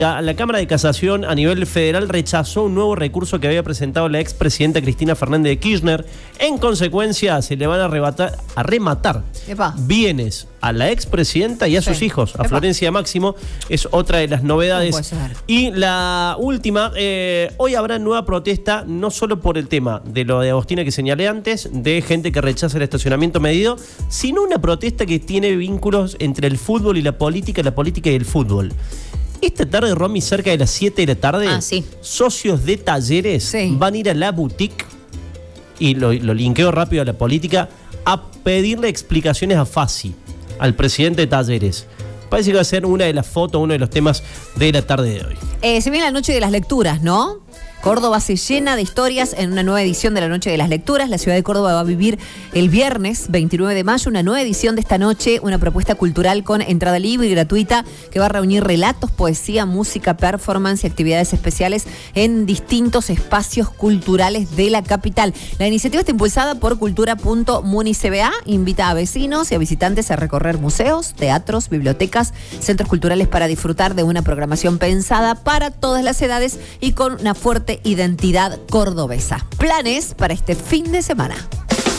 La Cámara de Casación a nivel federal rechazó un nuevo recurso que había presentado la expresidenta Cristina Fernández de Kirchner. En consecuencia, se le van a rematar bienes a la expresidenta y a sus hijos, a Florencia Máximo. Es otra de las novedades. Y la última, hoy habrá nueva protesta, no solo por el tema de lo de Agostina que señalé antes, de gente que rechaza el estacionamiento medido, sino una protesta que tiene vínculos entre el fútbol y la política y el fútbol. Esta tarde, Romy, cerca de las 7 de la tarde, socios de Talleres van a ir a la boutique, y lo linkeo rápido a la política, a pedirle explicaciones a Fassi, al presidente de Talleres. Parece que va a ser una de las fotos, uno de los temas de la tarde de hoy. Se viene la noche de las lecturas, ¿no? Córdoba se llena de historias en una nueva edición de la Noche de las Lecturas. La ciudad de Córdoba va a vivir el viernes 29 de mayo una nueva edición de esta noche, una propuesta cultural con entrada libre y gratuita que va a reunir relatos, poesía, música, performance y actividades especiales en distintos espacios culturales de la capital. La iniciativa está impulsada por Cultura.municba, invita a vecinos y a visitantes a recorrer museos, teatros, bibliotecas, centros culturales para disfrutar de una programación pensada para todas las edades y con una fuerte identidad cordobesa. Planes para este fin de semana.